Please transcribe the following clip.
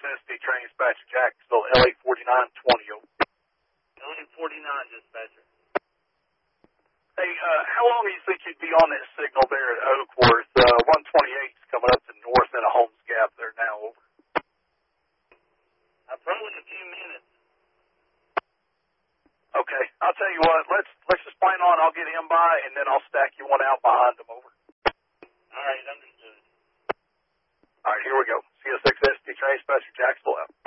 SD train dispatcher Jacksonville, LA 4920. LA 49 dispatcher. Hey, how long do you think you'd be on that signal there at Oakworth? 128's coming up to north in a Holmes Gap there now. Over. Probably a few minutes. Okay, I'll tell you what. Let's just plan on. I'll get him by, and then I'll stack you one out behind him. Over. All right, understood. All right, here we go. CS6SD train dispatcher Jacksonville out.